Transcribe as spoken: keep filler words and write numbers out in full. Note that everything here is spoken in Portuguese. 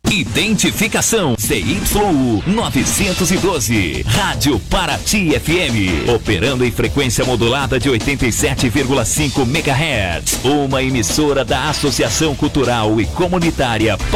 Identificação Z Y U novecentos e doze, Rádio Paraty F M, operando em frequência modulada de oitenta e sete vírgula cinco megahertz, uma emissora da Associação Cultural e Comunitária